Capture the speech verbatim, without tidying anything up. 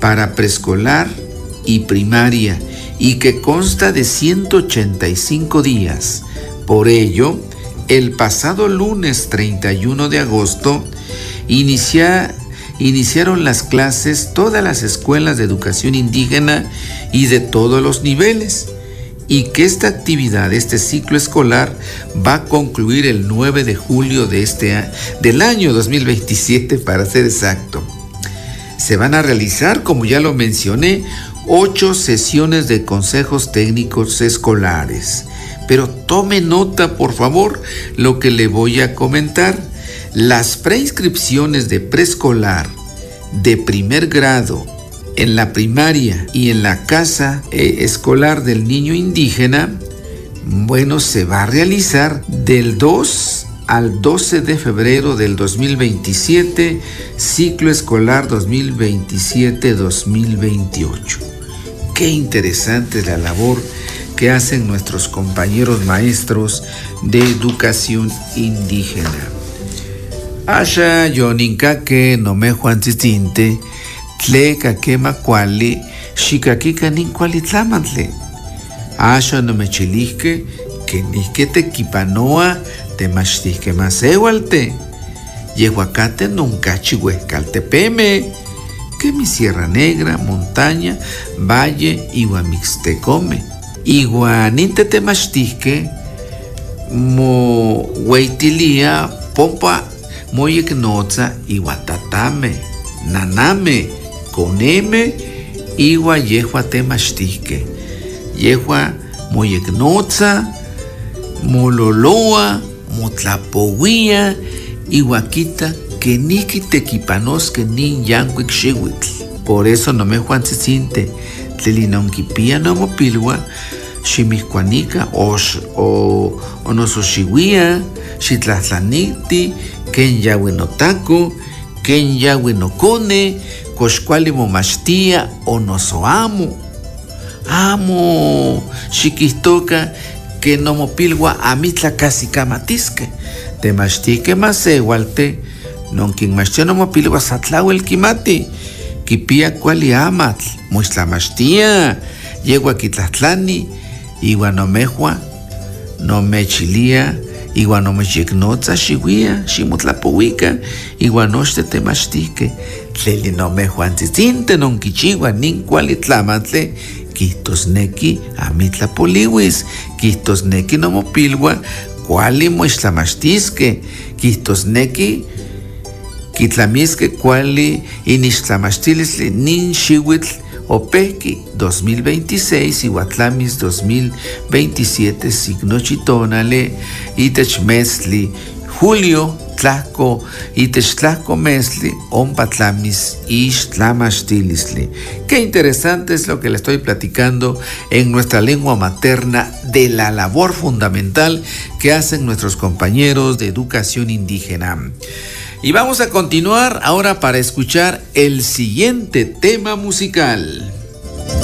para preescolar y primaria y que consta de ciento ochenta y cinco días. Por ello, el pasado lunes treinta y uno de agosto inicia, iniciaron las clases todas las escuelas de educación indígena y de todos los niveles, y que esta actividad, este ciclo escolar, va a concluir el nueve de julio de este, del año dos mil veintisiete, para ser exacto. Se van a realizar, como ya lo mencioné, ocho sesiones de consejos técnicos escolares. Pero tome nota, por favor, lo que le voy a comentar. Las preinscripciones de preescolar, de primer grado, en la primaria y en la casa eh, escolar del niño indígena, bueno, se va a realizar del dos al doce de febrero del dos mil veintisiete, ciclo escolar dos mil veintisiete dos mil veintiocho. Qué interesante es la labor que hacen nuestros compañeros maestros de educación indígena. Asha yoninka no me juan titinte, tle kakema kuali, shikakika nin kuali tlamantle. Asha no me chilisque, que nisque te kipanoa, te machtisque más ewalte. Yehuacate nunca chihuescaltepeme, que mi Sierra Negra, montaña, valle, igua mixtecome. Igua ninte te machtisque, mo hueitilia, pompa, moyeknoza, igua tatame, naname, coneme, igua yehua te machtisque. Yehua moyeknoza, mololoa, motlapowia, iguaquita, que ni quitequipanosque ni yancuic xihuitl. Por eso no me juan tzitinte, tlelinonquipia no mopilwa, ximihcuanica o, o, o nosoxihuia, xitlahtlaniti, ken yahui notaco, ken yahui nocone, coxcuali momachtia o nosoamo. Amo, xiquihtoca, que no mopilwa amitla casi camatisque, te mastique más egualte, non quien mastia no mopilwa satlaw el quimati, kipia cuali amatl, muisla mastia, yegua quitlatlani, igua no mejua, no mechilia, igua no mechignoza xihuia, ximutlapohuica, igua nochte te mastique, tleli no mejua antitinte non quichigua nin cuali tlamatle, quitosneki amitlapoliwis, quitosneki no mopilwa, cuali moixtlamastisque, quitosneki quitlamisque cuali inixtlamastilisli nin xihuitl opehki dos mil veintiséis iguatlamis dos mil veintisiete signo chitonale itech mesli julio tlaco itech tlaco mesli ompatlamis ixtlamastilisli. Qué interesante es lo que le estoy platicando en nuestra lengua materna de la labor fundamental que hacen nuestros compañeros de educación indígena. Y vamos a continuar ahora para escuchar el siguiente tema musical.